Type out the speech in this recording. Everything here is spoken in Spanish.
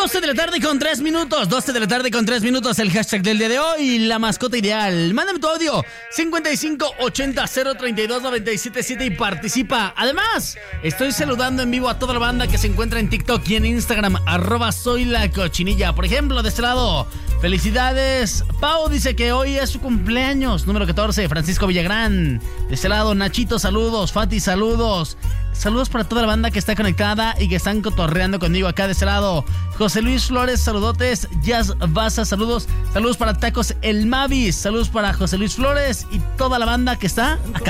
12 de la tarde con 3 minutos. 12 de la tarde con 3 minutos. El hashtag del día de hoy, la mascota ideal. Mándame tu audio 5580-032-977 y participa. Además, estoy saludando en vivo a toda la banda que se encuentra en TikTok y en Instagram, @soylacochinilla. Por ejemplo, de este lado, felicidades. Pau dice que hoy es su cumpleaños, número 14. Francisco Villagrán. De este lado, Nachito, saludos. Fati, saludos. Saludos para toda la banda que está conectada y que están cotorreando conmigo acá de este lado. José Luis Flores, saludotes. Jazz Baza, saludos. Saludos para Tacos El Mavis. Saludos para José Luis Flores y toda la banda que está acá.